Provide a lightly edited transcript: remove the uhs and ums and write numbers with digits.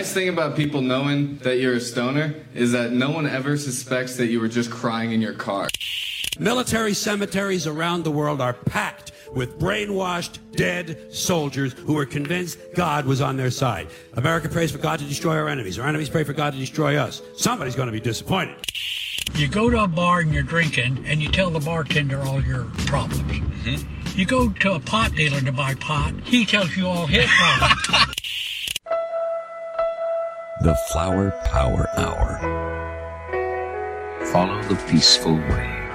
nice thing about people knowing that you're a stoner is that no one ever suspects that you were just crying in your car. Military cemeteries around the world are packed with brainwashed, dead soldiers who are convinced God was on their side. America prays for God to destroy our enemies. Our enemies pray for God to destroy us. Somebody's going to be disappointed. You go to a bar and you're drinking, and you tell the bartender all your problems. Mm-hmm. You go to a pot dealer to buy pot, he tells you all his problems. The Flower Power Hour. Follow the peaceful way.